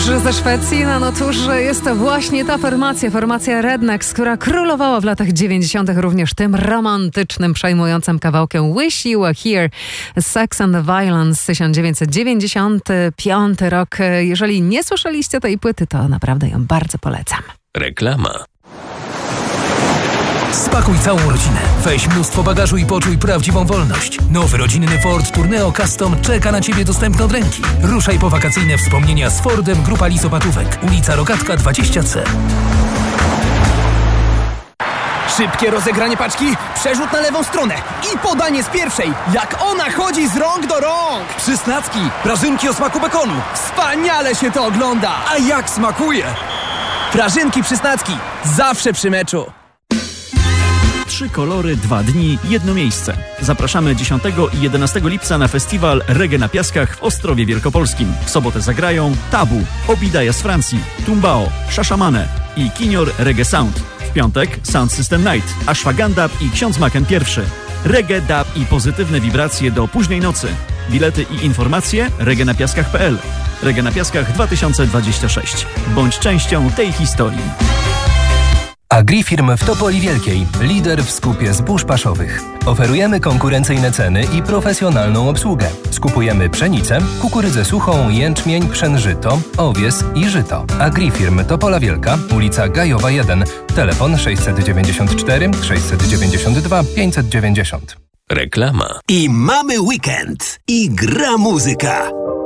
Utwórz ze Szwecji. No cóż, jest to właśnie ta formacja Rednecks, która królowała w latach 90. również tym romantycznym, przejmującym kawałkiem Wish You Were Here. Sex and the Violence, 1995 rok. Jeżeli nie słyszeliście tej płyty, to naprawdę ją bardzo polecam. Reklama. Spakuj całą rodzinę, weź mnóstwo bagażu i poczuj prawdziwą wolność. Nowy rodzinny Ford Tourneo Custom czeka na Ciebie dostępny od ręki. Ruszaj po wakacyjne wspomnienia z Fordem, Grupa Lisopatówek, ulica Rogatka 20C. Szybkie rozegranie paczki, przerzut na lewą stronę i podanie z pierwszej, jak ona chodzi z rąk do rąk. Przysnacki, prażynki o smaku bekonu. Wspaniale się to ogląda. A jak smakuje? Prażynki Przysnacki, zawsze przy meczu. 3 kolory, 2 dni, 1 miejsce. Zapraszamy 10 i 11 lipca na festiwal Reggae na Piaskach w Ostrowie Wielkopolskim. W sobotę zagrają Tabu, Obidaja z Francji, Tumbao, Shashamane i Kinior Reggae Sound. W piątek Sound System Night, Ashwagandha i Ksiądz Maken I. Reggae, dub i pozytywne wibracje do późnej nocy. Bilety i informacje reggaenapiaskach.pl. Reggae na Piaskach 2026. Bądź częścią tej historii. Agrifirm w Topoli Wielkiej, lider w skupie zbóż paszowych. Oferujemy konkurencyjne ceny i profesjonalną obsługę. Skupujemy pszenicę, kukurydzę suchą, jęczmień, pszenżyto, owies i żyto. Agrifirm Topola Wielka, ulica Gajowa 1, telefon 694 692 590. Reklama. I mamy weekend. I gra muzyka.